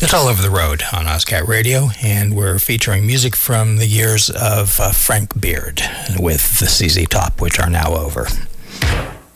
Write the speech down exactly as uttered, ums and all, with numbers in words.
It's All Over the Road on Ozcat Radio, and we're featuring music from the years of uh, Frank Beard with the C Z Top, which are now over.